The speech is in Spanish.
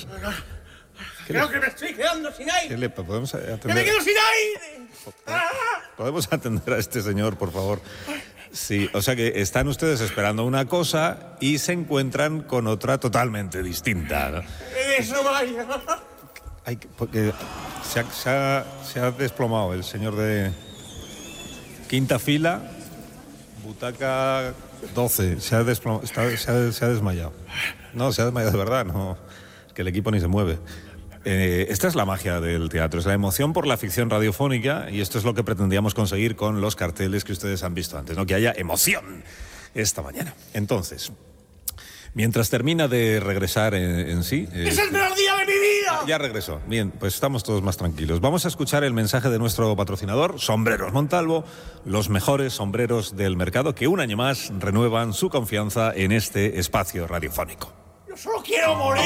Carlos. Creo que me estoy quedando sin aire. ¿Podemos atender? ¡Que me quedo sin aire! ¿Podemos atender a este señor, por favor? Sí, o sea que están ustedes esperando una cosa y se encuentran con otra totalmente distinta, ¿no? ¡Eso vaya! Porque se ha desplomado el señor de quinta fila, butaca 12, se ha desmayado. No, se ha desmayado de verdad, no, es que el equipo ni se mueve. Esta es la magia del teatro, es la emoción por la ficción radiofónica, y esto es lo que pretendíamos conseguir con los carteles que ustedes han visto antes, ¿no? Que haya emoción esta mañana. Entonces, mientras termina de regresar en sí... ¡Es el peor día de mi vida! Ya regresó. Bien, pues estamos todos más tranquilos. Vamos a escuchar el mensaje de nuestro patrocinador, Sombreros Montalvo, los mejores sombreros del mercado que un año más renuevan su confianza en este espacio radiofónico. ¡Yo solo quiero morir!